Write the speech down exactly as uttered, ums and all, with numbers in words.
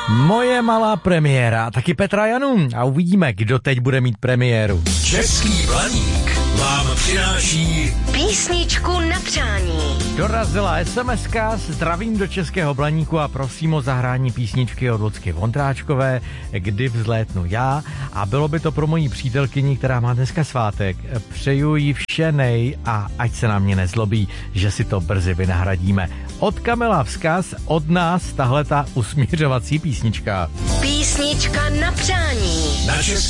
Moje malá premiéra, taky Petra Janu. A uvidíme, kdo teď bude mít premiéru. Český Blaník vám přináší písničku na přání. Dorazila es em eska, zdravím do Českého Blaníku a prosím o zahrání písničky od Lucky Vondráčkové, Kdy vzlétnu já. A bylo by to pro moji přítelkyni, která má dneska svátek. Přeju jí vše nej a ať se na mě nezlobí, že si to brzy vynahradíme. Od Kamila vzkaz, od nás tahleta usměřovací písnička. Písnička na přání. na Český